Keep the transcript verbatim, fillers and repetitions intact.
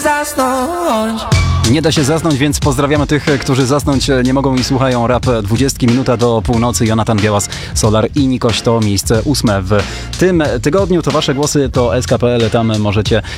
zasnąć. Nie da się zasnąć, więc pozdrawiamy tych, którzy zasnąć nie mogą i słuchają Rap dwudziestki, minuta do północy. Jonatan Białas, Solar i Nikoś to miejsce ósme w tym tygodniu. To wasze głosy, to S K kropka P L, tam możecie